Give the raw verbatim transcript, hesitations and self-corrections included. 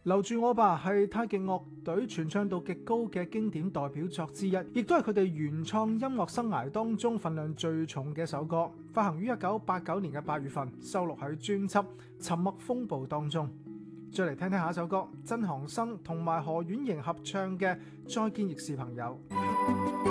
留住我吧係太極樂隊傳唱度極高嘅經典代表作之一，亦都係佢哋原創音樂生涯當中份量最重嘅一首歌，發行於一九八九年嘅八月份，收錄喺專輯《沉默風暴》當中。再嚟聽聽下一首歌，曾航生同埋何婉瑩合唱嘅《再見亦是朋友》。